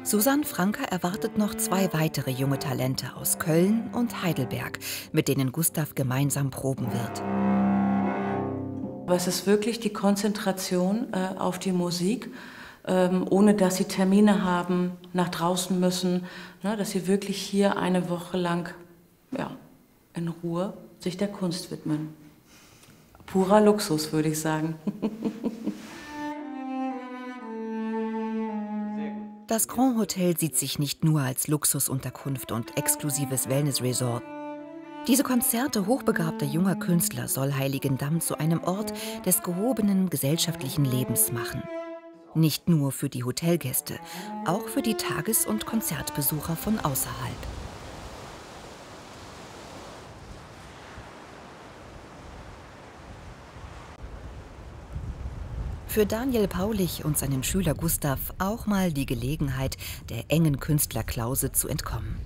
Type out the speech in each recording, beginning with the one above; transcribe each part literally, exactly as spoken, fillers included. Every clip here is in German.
Susanne Franker erwartet noch zwei weitere junge Talente aus Köln und Heidelberg, mit denen Gustav gemeinsam proben wird. Aber es ist wirklich die Konzentration äh, auf die Musik, ähm, ohne dass sie Termine haben, nach draußen müssen, ne, dass sie wirklich hier eine Woche lang ja, in Ruhe sich der Kunst widmen. Purer Luxus, würde ich sagen. Das Grand Hotel sieht sich nicht nur als Luxusunterkunft und exklusives Wellness-Resort. Diese Konzerte hochbegabter junger Künstler soll Heiligendamm zu einem Ort des gehobenen gesellschaftlichen Lebens machen. Nicht nur für die Hotelgäste, auch für die Tages- und Konzertbesucher von außerhalb. Für Daniel Paulich und seinen Schüler Gustav auch mal die Gelegenheit, der engen Künstlerklause zu entkommen.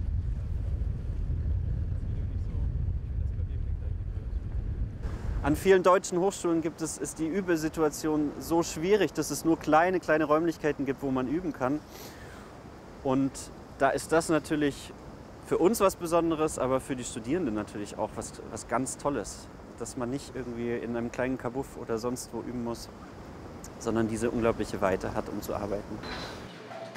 An vielen deutschen Hochschulen gibt es, ist die Übesituation so schwierig, dass es nur kleine, kleine Räumlichkeiten gibt, wo man üben kann. Und da ist das natürlich für uns was Besonderes, aber für die Studierenden natürlich auch was, was ganz Tolles. Dass man nicht irgendwie in einem kleinen Kabuff oder sonst wo üben muss, sondern diese unglaubliche Weite hat, um zu arbeiten.